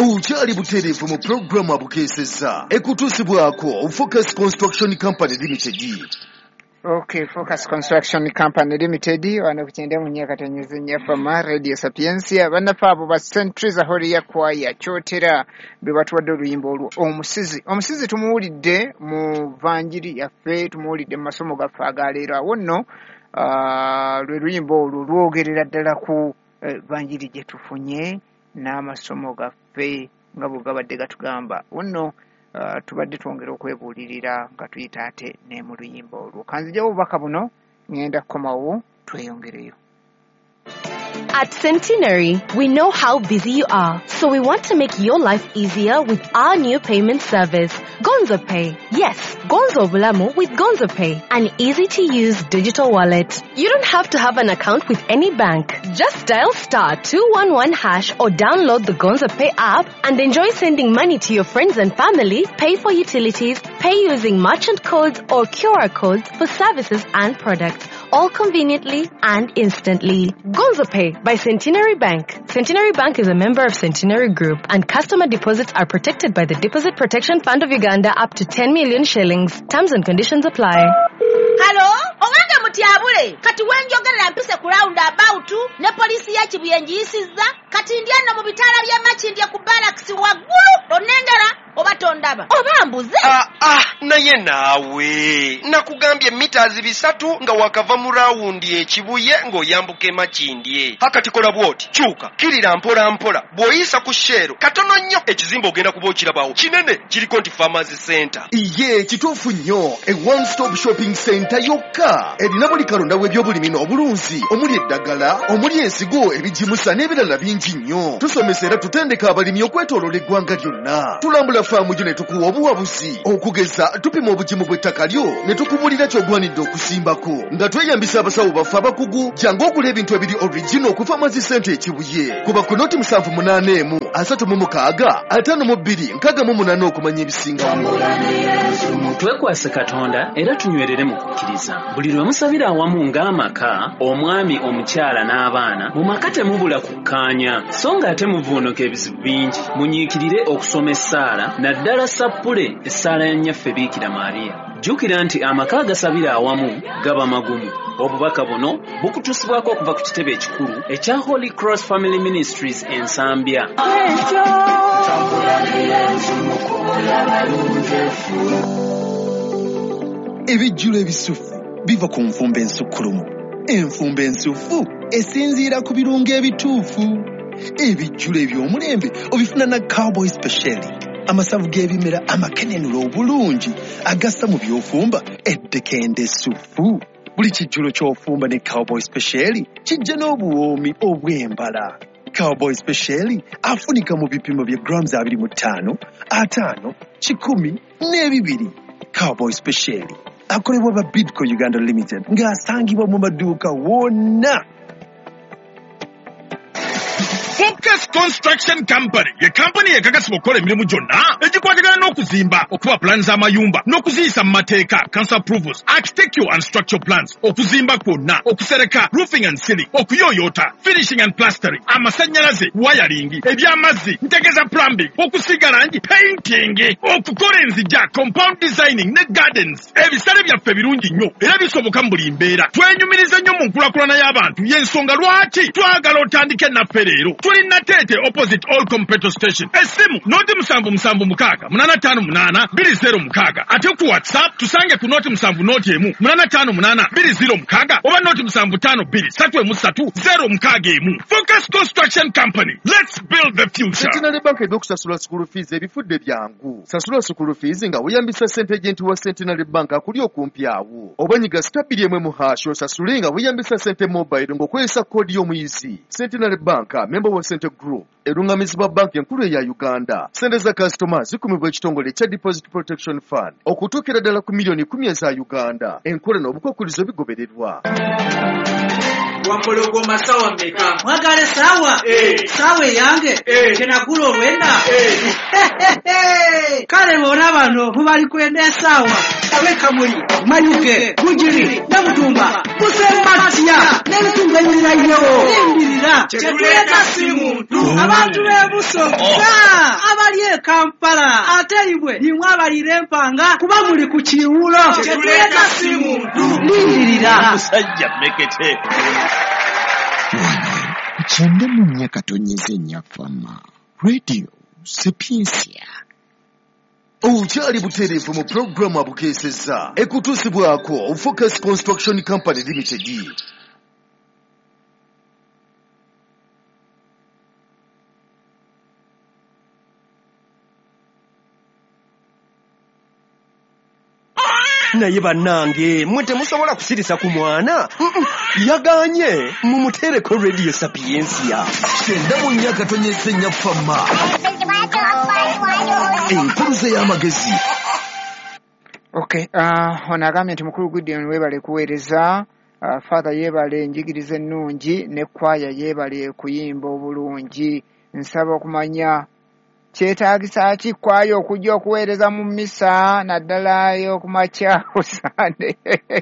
bukyali butereevu mu pulogulaamu abukeesezza ekutuusibwako Focus Construction Company Limited. Okay, Focus Construction Company Limited wano kukyende mu nnyaka tanyuze nnyafama Radio Sapiensia bannafaabo ba St. Teresa Horia Choir kyotera be batuwadde oluyimba olwo omusizi tumuwulidde mu vanjiri yaffe tumuwulidde mu masomo gaffe agaleero awo nno lwe luyimba olwo lwogerera ddala ku vanjiri gye tufunye n'amasomo gaffe nga bwe gabadde gatugamba wonno tubadde twongera okwebuulirira nga tuyita ate ne mu luyimba olwo kanzijawo obubaka buno ngenda kukomawo tweyongereyo. At Centenary, we know how busy you are, so we want to make your life easier with our new payment service, Gonzo Pay. Yes, Gonzo Bulamu with Gonzo Pay, an easy-to-use digital wallet. You don't have to have an account with any bank. Just dial *211# or download the Gonzo Pay app and enjoy sending money to your friends and family, pay for utilities, pay using merchant codes or QR codes for services and products, all conveniently and instantly. Gonzo Pay by Centenary Bank. Centenary Bank is a member of Centenary Group, and customer deposits are protected by the Deposit Protection Fund of Uganda up to 10 million shillings. Terms and conditions apply. Hello? Owange mutyabule. Kati wenjogerera mpise ku roundabout ne poliisi ya Kibuyenji yisizza. Kati ndiano mu bitala bya Makindye ku barracks waggulu. Onengera oba tondaba. Oba mbuze. Naye naawe. Nakugambye meters 3 nga wakava mu rawundi ekibuye ng'oyambuka Makindye. Hakati kola bwoti. Kyuka. Kirira mpola mpola. Bw'oyisa ku Shero. Katono nnyo ekizimba ogenda kuba okirabawo. Kinene kiriko nti Pharmacy Center. Iye kituufu nnyo a one-stop shopping center yokka erina buli kalonda w'ebyobulimi n'obulunzi omuli eddagala omuli ensigo ebijimusa n'ebirala bingi nnyo. Tusomesa era tutendeka abalimi okwetooloola eggwanga lyonna. Tulambula faamu gyo ne tukuwa obuwabuzi okugeza tupima obugimu bw'ettaka lyo ne tukubulira ky'ogwanidde okusimbako nga tweyambisa abasawo baffe abakugu jangu ogula ebintu ebiri original ku Pharmacy Center ekibuye kuba ku noti 781 36 52 68 okumanya ebisingawo. Twekwase Katonda era tunywerere mu kukkiriza. Buli lwe musabira awamu ng'amaka, omwami, omukyala n'abaana, mu maka temubula kukkaanya, so nga ate muvuunuka ebizibu bingi. Munyiikirire okusoma essaala, naddala sappule essaala ya nnyaffe Biikira Maariya. Jjukira nti amaka agasabira awamu gaba magumu. Obubaka buno bukutusibwako okuva ku kitebe ekikulu ekya Holy Cross Family Ministries Ensambya. Ebijjulo ebisufu biva ku nfumba ensukkulumu. Enfumba ensufu esinziira ku birungo ebituufu. Ebijjulo eby'omulembe obifuna na Cowboy Special. Amasavu g'ebimera amakenenula obulungi agassa mu by'ofumba eddekende essufu. Buli kijjulo ky'ofumba ne Cowboy Special kijja n'obuwoomi obw'embala. Cowboy Special afunika mu bipimo bya grams 25, 5, 10 n'ebibiri. Cowboy Special akolebwa ba Bidco Uganda Limited ng'asangibwa mu maduuka wonna. Focus Construction Company ye company ekakasibwa okukola emirimu gyonna egikwatagana n'okuzimba okuba plans z'amayumba n'okuziyisa mu mateeka council approvals architectural and structural plans okuzimba kwonna okusereka roofing and ceiling okuyooyoota finishing and plastering amasannyalaze wiring eby'amazzi ntegeza plumbing okusiga langi painting okukola enzija compound designing ne gardens. Ebisale byaffe birungi nnyo era bisoboka mu buli mbeera. Twenyumiriza nnyo mu nkulakulana y'abantu y'ensonga lwaki twagala otandike naffe leero. Tulina Tete opposite Olcom petrol station. Esimu noti 776 858 206 ate ku WhatsApp tusange ku noti 7 noti emu 858 206 oba noti 752 333 Focus Construction Company. Let's build the future. Centenary Bank eby'okusasula school fees ebifudde byangu. Sasula school fees nga weyambisa ssente agent wa Centenary Bank akuli okumpi awo. Obanyiga stabili emwe mu hash osasule nga weyambisa ssente mobile ng'okozesa kkoodi y'omuyizi. Centenary Bank member wa Center Group erungamizibwa banki enkulu eya Uganda. Ssente za customers zikumibwa ekitongole ekya Deposit Protection Fund okutuukira ddala ku million 10 eza Uganda. Enkola n'obukwakkulizo bigobererwa. Wampologoma sawa mmeka? Mwagale sawa? Sawa yange? Kenagula olwenda? Kale bona bano mubali kwenda sawa. Abeka muri Mayuge, Gujiri, Namutumba, Musematia, Namutumba nyirayo. Ndirira. Kyetuleta si muntu. Abantu bebusoga. Abali Kampala. Ate ibwe nimwe abalire Mpanga kuba muri ku kiwulo. Kyetuleta si muntu. Ndirira. Musajja mekete. Kukyende mu Nyakatonyeze Nyafama Radio Sapiensia. Okyali butereevu mu programu abukeesezza ekutuusibwako Focus Construction Company Limited. Naye bannange mwe temusobola kusirisa ku mwana yaganye mumutereko Radio Sapiensia. Kyenda mu Nyakatonyeze Nyafama. Enkuluze y'amagezi. Okay, ono agambye nti mukulu Gideon weebale kuweereza, Father yeebale enjigiriza ennungi ne kwaya yeebale kuyimba obulungi. Nsaba okumanya kyetaagisa ki kwaya okujja okuweereza mu mmisa naddala y'okumakya Sande.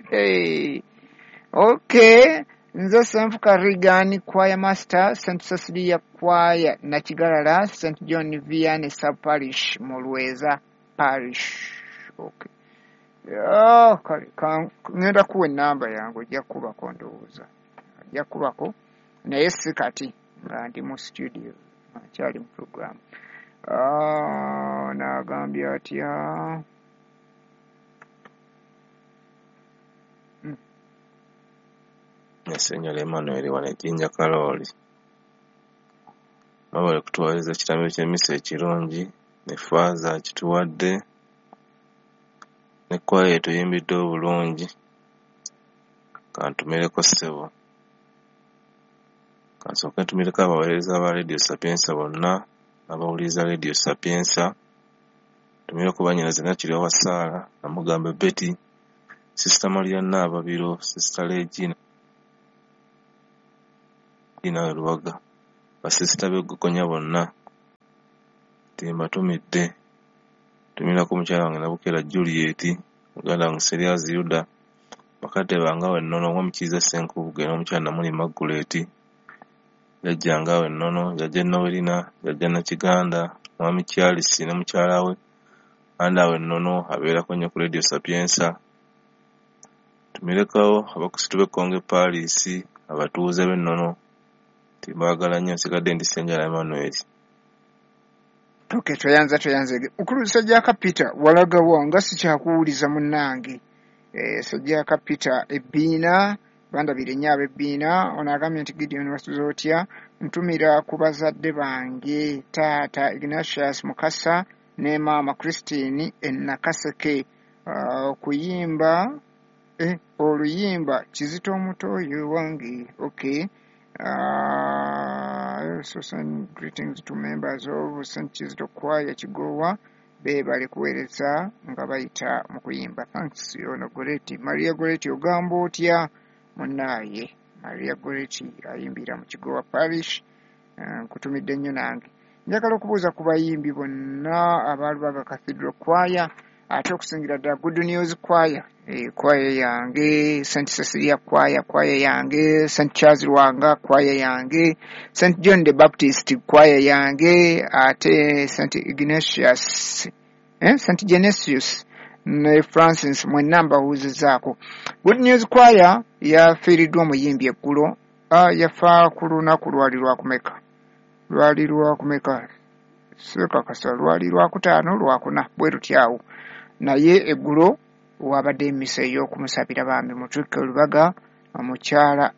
Okay, nze Senfuka Regan Choir Master, St. Cecilia Choir Nakigalala, St. John Vianney Sub Parish Mulweza Parish. Okay. Ngenda kuwa enamba yange ojja kubako ndowooza. Ojja kubako naye si kati nga ndi mu studio. Akyali mu program. N'agambye atya. Señor Emmanuel Wanejinja Kaloli. Mabale kutuwaliza kitambiro ky'emmisa ekirungi ne faaza kituwadde ne kwaya etuyimbidde obulungi. Kantumireko ssebo. Kansooke ntumireko abaweereza ba Radio Sapienza bonna abawuliriza Radio Sapienza. Ntumireko bannyinaze Nakiri Wasaala, Namugambe Betty, Sister Maria Nababiro, Sister Regina Luwaga, basisita b'Eggokonya bonna timbatumidde. Tumirako mukyala wange Nabukera Juliet, muganda wange Serias Yuda, bakadde bange wennono Wamukiriza Senkubuge n'omukyala Namuli Maguleti, jjajja nga wennono, jjajja Noelina, jjajja Nakiganda, mwami Charles ne mukyala we anda wennono abeerako nnyo ku Radio Sapienza. Tumireko abakusitu b'Ekkonge Paris, abatuuze b'ennono timbagala nnyo, nsigadde ndi Senjala Emmanuel. Okay, toyanze. Mukulu Sajja Kapita walagawa nga sikyakuwuliza munnange. Sajja Kapita ebbiina bandabire nnyo ab'ebbiina. Ono agambye nti Gideon wasuze otya, ntumira ku bazadde bange taata Ignatius Mukasa ne maama Christine Nakaseke okuyimba oluyimba Kizito Omutoyo wange. Okay. So send greetings to members of St. Kizito Choir Kigowa. Beebale kuweereza nga bayita mu kuyimba. Thanks Ono Goreti. Maria Goreti ogamba otya munnaye? Maria Goreti ayimbira mu Kigowa Parish. Nkutumidde nnyo nange. Njagala okubuuza ku bayimbi bonna abalubaga Cathedral Choir, ate okusingira ddala Good News Choir, choir yange, St. Cecilia choir yange, St. Charles Lwanga choir yange, St. John the Baptist choir yange, ate St. Ignatius, St. Genesius ne Francis mwenna mbawuuzizaako. Good News Choir yafiiriddwa omuyimbi eggulo, yafa ku lunaku lwali lwakumeka sekakasa lwali lwakutaano lwakuna bwe lutyawo. Naye eggulo wabadde emmisa ey'okumusabira bambi Mutuuke Lubaga omukyala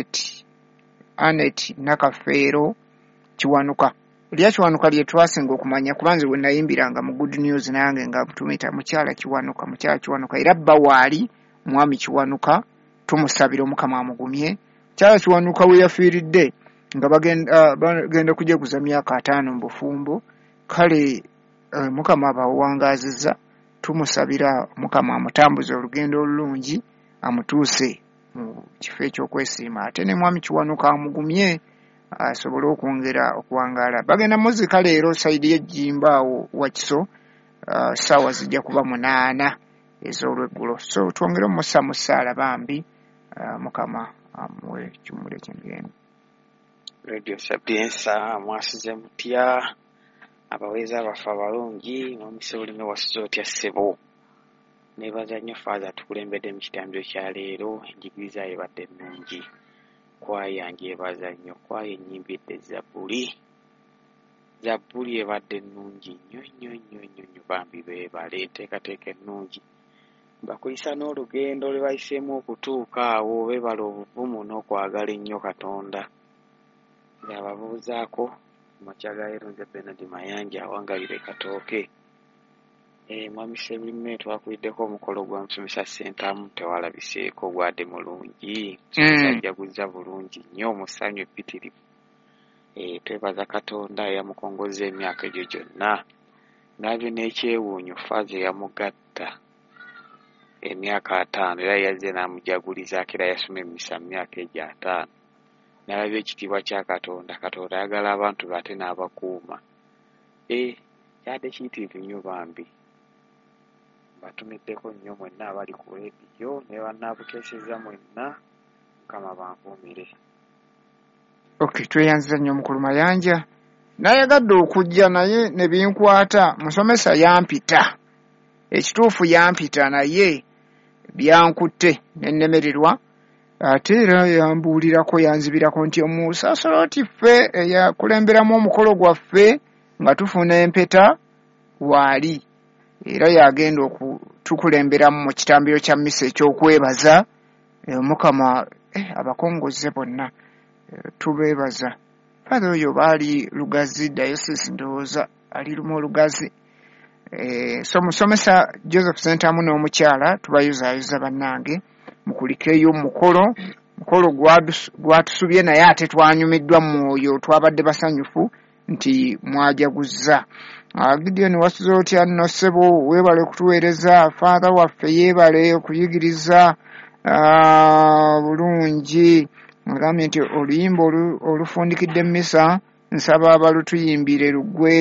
Anet Nakafeero Kiwanuka. Lya Kiwanuka lye twasinga okumanya kubanze bwe nayimbiranga mu Good News nange nga tumita mukyala Kiwanuka era bba waali mwami Kiwanuka, tumusabira Omukama amugumye. Mukyala Kiwanuka we yafiiridde nga bagenda kujeguza myaka 5 mu bufumbo. Kale Mukama abawangaazizza, tumusabira Mukama amutambuze olugendo olulungi amutuuse mu kifo eky'okwesiima ate ne mwami Kiwanuka amugumye asobole okwongera okuwangaala. Bagenda muzika leero sayidi y'ejjimba awo Wakiso ssaawa zijja kuba 8 ez'olweggulo. So twongere mussa bambi Mukama amuwe kimule ky'emirembe. Radio Sapiensa mwasize mutya abaweza abafa abalungi n'omusi bulime wasize otya ssebo. Nebaza nnyo faaza tukulembedde mu kitambiro kya leero enjigiriza ebadde nnungi. Kwaya yange ebaza nnyo kwaya ennyimbidde Zabbuli ebadde nnungi nnyo bambi beebale enteekateeka ennungi. Bakuyisa n'olugendo lwe bayiseemu okutuuka awo beebala obuvumu n'okwagala ennyo Katonda. Ababuuzaako makya ga Erunze Bernard Mayanja awangalire Katooke. Mwami Sebulime twakuliddeko omukolo gwa musomesa Sentamu tewalabiseeko gwadde mulungi. Ajaguza bulungi nnyo omusanyu epitirivu. Twebaza Katonda eyamukongozza emyaka egyo gyonna. Nabyo n'ekyewuunyo faaza eyamugatta emyaka 5 era yazze n'amujagulizaako era yasoma emisa mu myaka egyo 5. Nalabye ekitiibwa kya Katonda. Katonda ayagala abantu be ate n'abakuuma. Kyadde kiyitirivu nnyo bambi. Batumiddeko nnyo mwenna abali ku leediyo ne bannaabukeesezza mwenna Mukama bankuumire. Okay, tweyanziza nnyo Mukulu Mayanja. Nayagadde okujja naye ne binkwata musomesa yampita. Ekituufu yampita naye byankutte nennemererwa. Ate era yambuulirako yanzibirako nti Omusasoloti ffe eyakulemberamu omukolo gwaffe nga tufuna empeta waali. Era yagenda okutukulemberamu mu kitambiro kya mmisa eky'okwebaza. Mukama abakongozze bonna tubeebaza. Father oyo baali Lugazi Diocese ndowooza ali lumu Lugazi. So musomesa Joseph Sentamu n'omukyala tubayuzaayoza bannange mukulikeyo mukolo gwatusubye naye ate twanyumiddwa mwoyo twabadde basanyufu nti mwajaguzza. Gideon wasize otya nno ssebo weebale kutuweereza. Father waffe yeebale okuyigiriza bulungi. Ngambye nti oluyimba olufundikidde mmisa nsaba abalutuyimbire luggwe